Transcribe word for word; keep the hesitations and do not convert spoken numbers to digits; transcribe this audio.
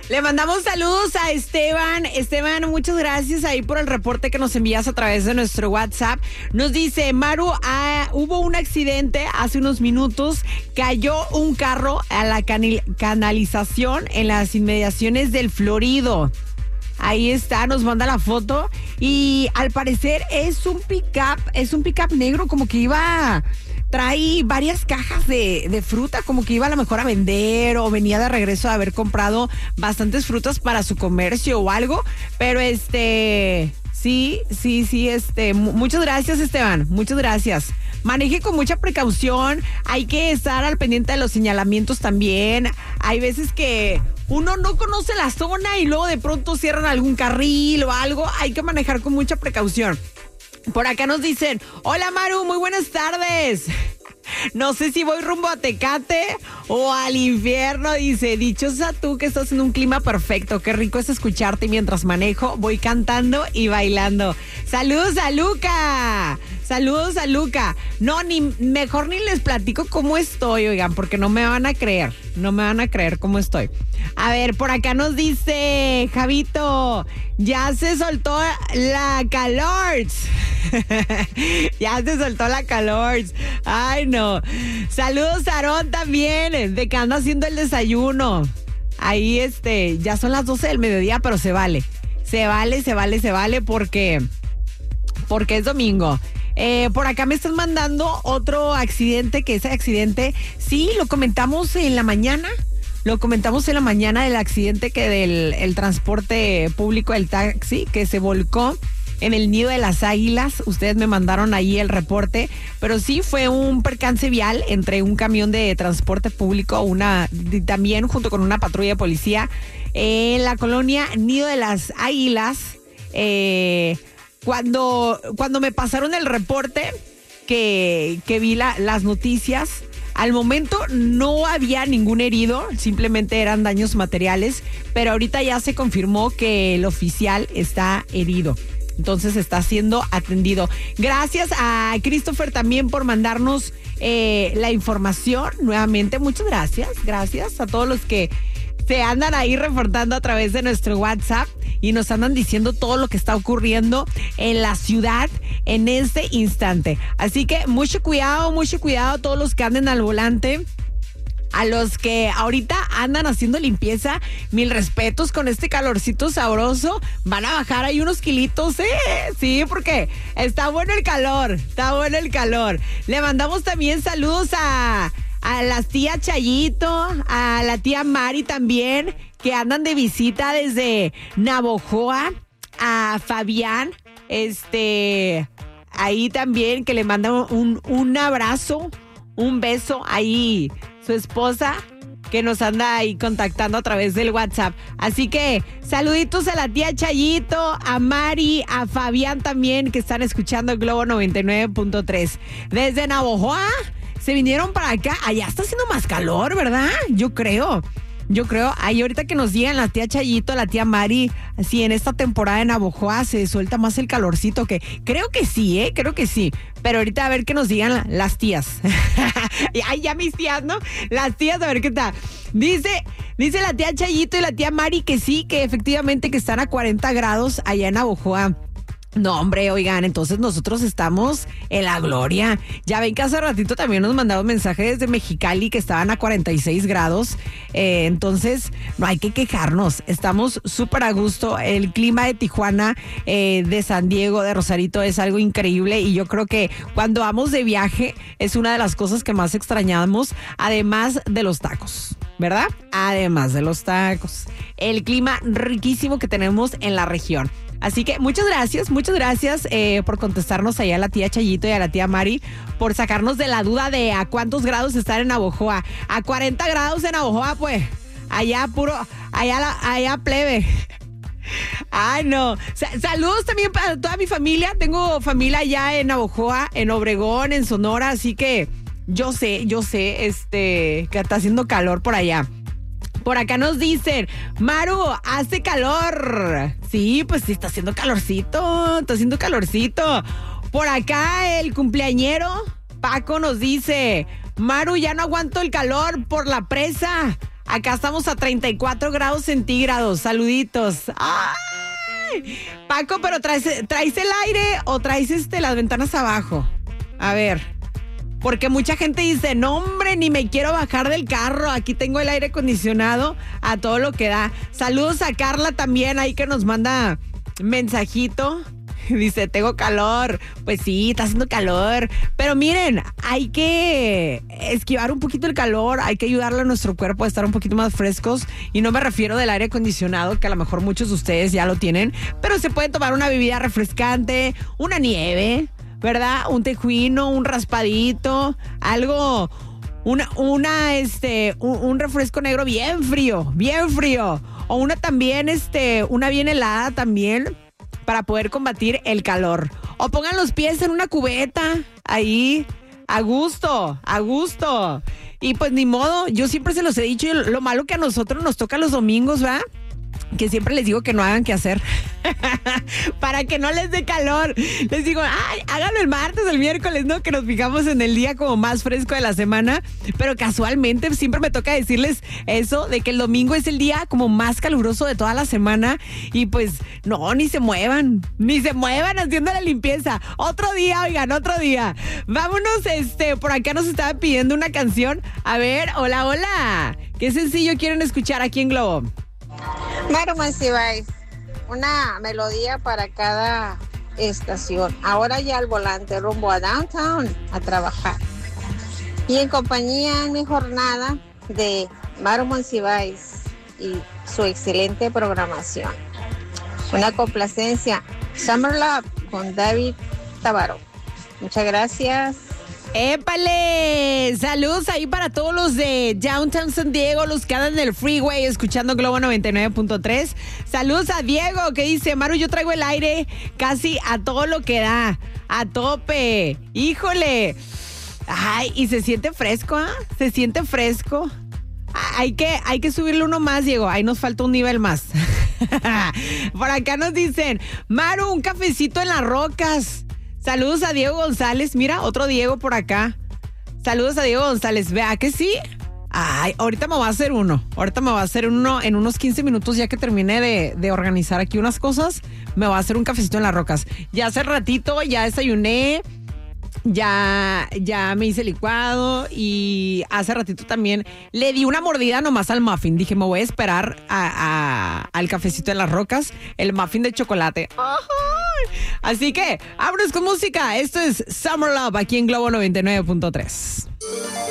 Le mandamos saludos a Esteban. Esteban, muchas gracias ahí por el reporte que nos envías a través de nuestro WhatsApp. Nos dice, Maru, ah, hubo un accidente hace unos minutos. Cayó un carro a la canil- canalización en las inmediaciones del Florido. Ahí está, nos manda la foto. Y al parecer es un pick-up, es un pick-up negro, como que iba... Trae varias cajas de, de fruta, como que iba a lo mejor a vender o venía de regreso de haber comprado bastantes frutas para su comercio o algo. Pero este, sí, sí, sí, este, muchas gracias, Esteban, muchas gracias. Maneje con mucha precaución, hay que estar al pendiente de los señalamientos también. Hay veces que uno no conoce la zona y luego de pronto cierran algún carril o algo. Hay que manejar con mucha precaución. Por acá nos dicen, hola Maru, muy buenas tardes. No sé si voy rumbo a Tecate o al infierno, dice, dichosa tú que estás en un clima perfecto, qué rico es escucharte mientras manejo, voy cantando y bailando. Saludos a Luca, saludos a Luca. No, ni mejor ni les platico cómo estoy, oigan, porque no me van a creer, no me van a creer cómo estoy. A ver, por acá nos dice Javito, ya se soltó la calor. Ya se soltó la calor. Ay, no. Saludos a Aarón también, de que anda haciendo el desayuno. Ahí, este, ya son las doce del mediodía, pero se vale. Se vale, se vale, se vale porque, porque es domingo. Eh, por acá me están mandando otro accidente, que ese accidente, sí, lo comentamos en la mañana. Lo comentamos en la mañana del accidente que del el transporte público, el taxi, que se volcó en el Nido de las Águilas. Ustedes me mandaron ahí el reporte, pero sí fue un percance vial entre un camión de transporte público, una también junto con una patrulla de policía en la colonia Nido de las Águilas. Eh, cuando, cuando me pasaron el reporte, que, que vi la, las noticias, al momento no había ningún herido, simplemente eran daños materiales, pero ahorita ya se confirmó que el oficial está herido. Entonces está siendo atendido. Gracias a Christopher también por mandarnos eh, la información nuevamente. Muchas gracias. Gracias a todos los que se andan ahí reportando a través de nuestro WhatsApp y nos andan diciendo todo lo que está ocurriendo en la ciudad en este instante. Así que mucho cuidado, mucho cuidado a todos los que anden al volante. A los que ahorita andan haciendo limpieza, mil respetos con este calorcito sabroso. Van a bajar ahí unos kilitos, ¿eh? Sí, porque está bueno el calor, está bueno el calor. Le mandamos también saludos a, a las tías Chayito, a la tía Mari también, que andan de visita desde Navojoa, a Fabián, este, ahí también, que le mandan un, un abrazo, un beso ahí, su esposa, que nos anda ahí contactando a través del WhatsApp. Así que saluditos a la tía Chayito, a Mari, a Fabián también, que están escuchando el Globo noventa y nueve punto tres. Desde Navojoa se vinieron para acá. Allá está haciendo más calor, ¿verdad? Yo creo. Yo creo, ahí ahorita que nos digan la tía Chayito, la tía Mari, si en esta temporada en Navojoa se suelta más el calorcito, que creo que sí, ¿eh? Creo que sí. Pero ahorita a ver que nos digan la, las tías. Ay, ya mis tías, ¿no? Las tías, a ver qué tal. Dice, dice la tía Chayito y la tía Mari que sí, que efectivamente que están a cuarenta grados allá en Navojoa. No, hombre, oigan, entonces nosotros estamos en la gloria. Ya ven que hace ratito también nos mandaron mensajes desde Mexicali que estaban a cuarenta y seis grados. Eh, entonces, no hay que quejarnos. Estamos súper a gusto. El clima de Tijuana, eh, de San Diego, de Rosarito es algo increíble. Y yo creo que cuando vamos de viaje es una de las cosas que más extrañamos, además de los tacos, ¿verdad? Además de los tacos. El clima riquísimo que tenemos en la región. Así que muchas gracias, muchas gracias eh, por contestarnos allá a la tía Chayito y a la tía Mari, por sacarnos de la duda de a cuántos grados estar en Navojoa. A cuarenta grados en Navojoa, pues, allá puro, allá, la, allá plebe. Ay, no. Sa- saludos también para toda mi familia. Tengo familia allá en Navojoa, en Obregón, en Sonora, así que yo sé, yo sé, este, que está haciendo calor por allá. Por acá nos dicen, Maru, hace calor. Sí, pues sí, está haciendo calorcito, está haciendo calorcito. Por acá el cumpleañero Paco nos dice, Maru, ya no aguanto el calor por la presa. Acá estamos a treinta y cuatro grados centígrados. Saluditos. ¡Ay! Paco, ¿pero traes, traes el aire o traes este, las ventanas abajo? A ver. Porque mucha gente dice, no hombre, ni me quiero bajar del carro. Aquí tengo el aire acondicionado a todo lo que da. Saludos a Carla también, ahí que nos manda mensajito. Dice, tengo calor. Pues sí, está haciendo calor. Pero miren, hay que esquivar un poquito el calor. Hay que ayudarle a nuestro cuerpo a estar un poquito más frescos. Y no me refiero del aire acondicionado, que a lo mejor muchos de ustedes ya lo tienen. Pero se puede tomar una bebida refrescante, una nieve, ¿verdad? Un tejuino, un raspadito, algo, una, una, este, un, un refresco negro bien frío, bien frío. O una también, este, una bien helada también, para poder combatir el calor. O pongan los pies en una cubeta, ahí, a gusto, a gusto. Y pues ni modo, yo siempre se los he dicho, lo malo que a nosotros nos toca los domingos, ¿verdad? Que siempre les digo que no hagan qué hacer para que no les dé calor. Les digo, ay, háganlo el martes, el miércoles, ¿no? Que nos fijamos en el día como más fresco de la semana. Pero casualmente siempre me toca decirles eso, de que el domingo es el día como más caluroso de toda la semana. Y pues, no, ni se muevan, ni se muevan haciendo la limpieza. Otro día, oigan, otro día. Vámonos, este, por acá nos estaban pidiendo una canción. A ver, hola, hola. ¿Qué sencillo quieren escuchar aquí en Globo? Maru Monsiváis, una melodía para cada estación. Ahora ya al volante rumbo a Downtown a trabajar. Y en compañía en mi jornada de Maru Monsiváis y su excelente programación. Una complacencia, Summer Love con David Tabaro. Muchas gracias. ¡Épale! Saludos ahí para todos los de Downtown San Diego, los que andan en el freeway escuchando Globo noventa y nueve punto tres. Saludos a Diego, que dice, Maru, yo traigo el aire casi a todo lo que da, a tope. ¡Híjole! Ay, y se siente fresco, ¿ah? ¿eh? Se siente fresco. Hay que, hay que subirle uno más, Diego. Ahí nos falta un nivel más. Por acá nos dicen, Maru, un cafecito en las rocas. Saludos a Diego González. Mira, otro Diego por acá. Saludos a Diego González. Vea que sí. Ay, ahorita me va a hacer uno. Ahorita me va a hacer uno en unos quince minutos, ya que termine de, de organizar aquí unas cosas. Me va a hacer un cafecito en las rocas. Ya hace ratito, ya desayuné. Ya, ya me hice licuado y hace ratito también le di una mordida nomás al muffin. Dije, me voy a esperar a, a, al cafecito en las rocas, el muffin de chocolate. ¡Ay! Así que, vámonos con música. Esto es Summer Love aquí en Globo noventa y nueve punto tres.